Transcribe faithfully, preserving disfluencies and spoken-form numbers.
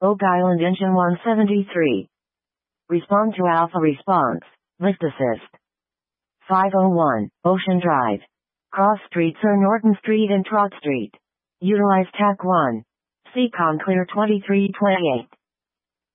Oak Island Engine one seventy-three. Respond to Alpha Response. Lift Assist. five oh one, Ocean Drive. Cross Street Sir Norton Street and Trott Street. Utilize T A C one. Seacon Clear twenty-three twenty-eight.